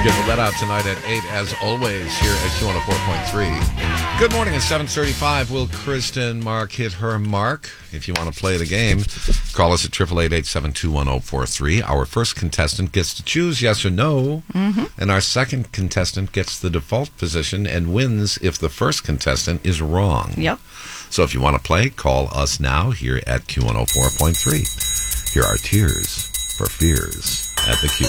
We'll let out tonight at 8, as always, here at Q104.3. Good morning, it's 7:35. Will Kristen Mark hit her mark? If you want to play the game, call us at 888-872-1043. Our first contestant gets to choose yes or no, and our second contestant gets the default position and wins if the first contestant is wrong. Yep. So if you want to play, call us now here at Q104.3. Here are Tears for Fears at the Q.